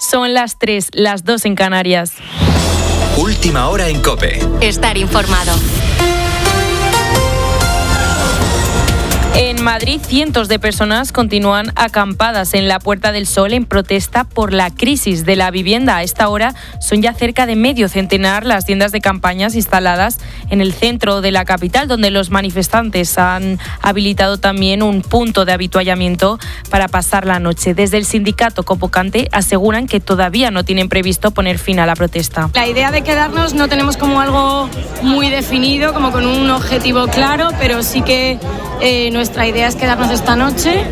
Son las 3, las 2 en Canarias. Última hora en COPE. Estar informado. En Madrid, cientos de personas continúan acampadas en la Puerta del Sol en protesta por la crisis de la vivienda. A esta hora son ya cerca de medio centenar las tiendas de campañas instaladas en el centro de la capital, donde los manifestantes han habilitado también un punto de avituallamiento para pasar la noche. Desde el sindicato convocante aseguran que todavía no tienen previsto poner fin a la protesta. La idea de quedarnos no tenemos como algo muy definido, como con un objetivo claro, pero sí que nuestra idea es quedarnos esta noche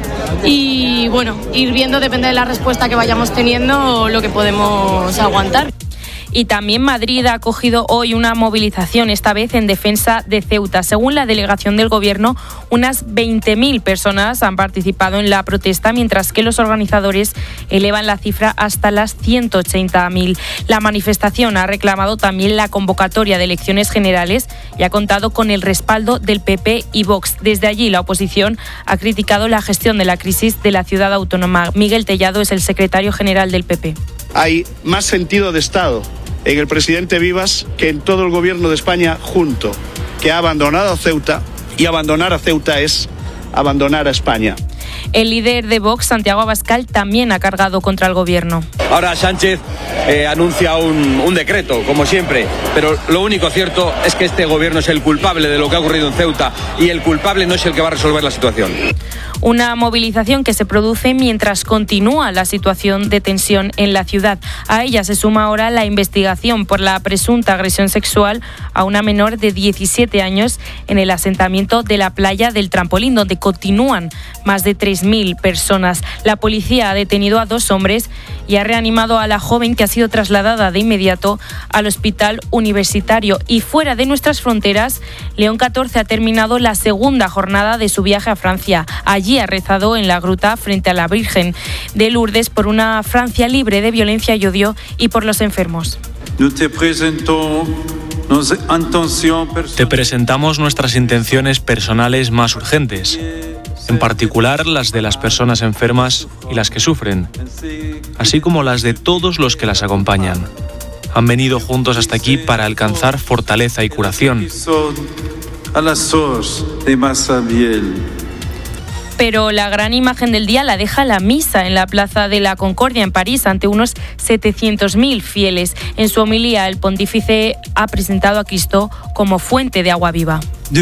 y bueno, ir viendo, depende de la respuesta que vayamos teniendo, lo que podemos aguantar. Y también Madrid ha acogido hoy una movilización, esta vez en defensa de Ceuta. Según la delegación del Gobierno, unas 20.000 personas han participado en la protesta, mientras que los organizadores elevan la cifra hasta las 180.000. La manifestación ha reclamado también la convocatoria de elecciones generales y ha contado con el respaldo del PP y Vox. Desde allí, la oposición ha criticado la gestión de la crisis de la ciudad autónoma. Miguel Tellado es el secretario general del PP. Hay más sentido de Estado en el presidente Vivas que en todo el gobierno de España junto, que ha abandonado a Ceuta, y abandonar a Ceuta es abandonar a España. El líder de Vox, Santiago Abascal, también ha cargado contra el gobierno. Ahora Sánchez anuncia un decreto, como siempre, pero lo único cierto es que este gobierno es el culpable de lo que ha ocurrido en Ceuta y el culpable no es el que va a resolver la situación. Una movilización que se produce mientras continúa la situación de tensión en la ciudad. A ella se suma ahora la investigación por la presunta agresión sexual a una menor de 17 años en el asentamiento de la playa del Trampolín, donde continúan más de 3.000 personas. La policía ha detenido a 2 hombres y ha reanimado a la joven, que ha sido trasladada de inmediato al hospital universitario. Y fuera de nuestras fronteras, León XIV ha terminado la segunda jornada de su viaje a Francia. Allí ha rezado en la gruta frente a la Virgen de Lourdes por una Francia libre de violencia y odio y por los enfermos. Te presentamos nuestras intenciones personales más urgentes, en particular las de las personas enfermas y las que sufren, así como las de todos los que las acompañan. Han venido juntos hasta aquí para alcanzar fortaleza y curación. Pero la gran imagen del día la deja la misa en la Plaza de la Concordia en París ante unos 700.000 fieles. En su homilía, el pontífice ha presentado a Cristo como fuente de agua viva.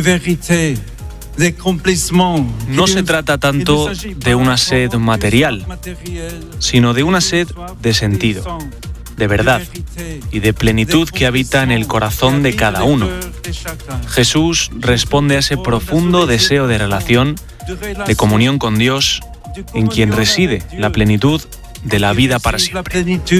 No se trata tanto de una sed material, sino de una sed de sentido, de verdad y de plenitud que habita en el corazón de cada uno. Jesús responde a ese profundo deseo de relación, de comunión con Dios, en quien reside la plenitud de la vida para siempre.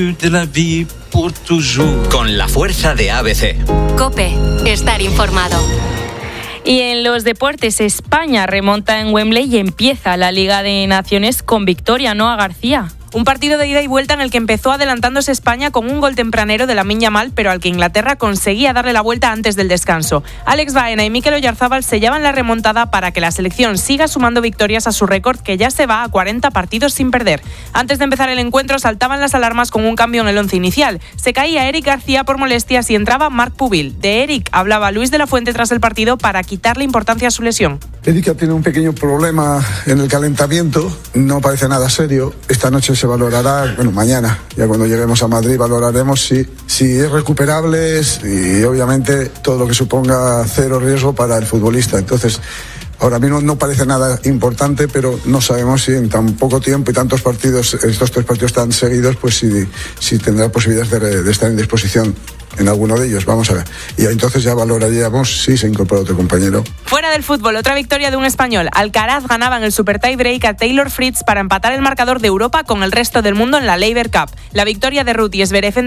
Con la fuerza de ABC. COPE. Estar informado. Y en los deportes, España remonta en Wembley y empieza la Liga de Naciones con victoria. Noa García. Un partido de ida y vuelta en el que empezó adelantándose España con un gol tempranero de Lamine Yamal, pero al que Inglaterra conseguía darle la vuelta antes del descanso. Alex Baena y Mikel Oyarzábal sellaban la remontada para que la selección siga sumando victorias a su récord, que ya se va a 40 partidos sin perder. Antes de empezar el encuentro saltaban las alarmas con un cambio en el once inicial. Se caía Eric García por molestias y entraba Marc Pubil. De Eric hablaba Luis de la Fuente tras el partido para quitarle importancia a su lesión. Eric tiene un pequeño problema en el calentamiento, no parece nada serio. Esta noche se valorará, mañana, ya cuando lleguemos a Madrid valoraremos si es recuperable y obviamente todo lo que suponga cero riesgo para el futbolista. Entonces, ahora mismo no parece nada importante, pero no sabemos si en tan poco tiempo y tantos partidos, estos 3 partidos tan seguidos, pues si tendrá posibilidades de estar en disposición en alguno de ellos. Vamos a ver. Y entonces ya valoraríamos si se incorpora otro compañero. Fuera del fútbol, otra victoria de un español. Alcaraz ganaba en el Super Tie Break a Taylor Fritz para empatar el marcador de Europa con el resto del mundo en la Laver Cup. La victoria de Ruud y Zverev